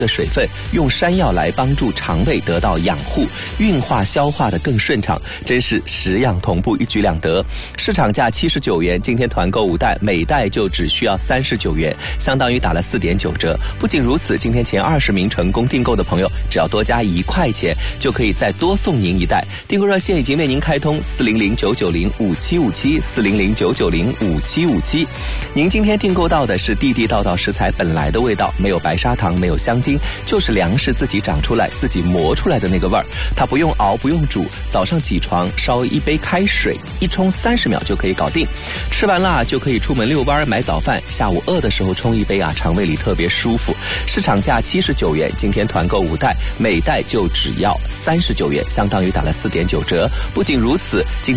的水分，用山药来帮助肠胃得到养护，运化消化的更顺畅，真是10样同步，一举两得。市场价79元，今天团购5袋，每袋就只需要39元，相当于打了4.9折。不仅如此，今天前20名成功订购的朋友，只要多加1块钱，就可以再多送您1袋。订购热线已经为您开通，400-990-5757，400-990-5757。您今天订购到的是地地道道食材本来的味道，没有白砂糖，没有香精，就是粮食自己长出来自己磨出来的那个味儿。它不用熬不用煮，早上起床烧一杯开水，一冲30秒就可以搞定，吃完了就可以出门遛弯买早饭，下午饿的时候冲一杯啊，肠胃里特别舒服。市场价79元，今天团购5袋，每袋就只要39元，相当于打了4.9折。不仅如此，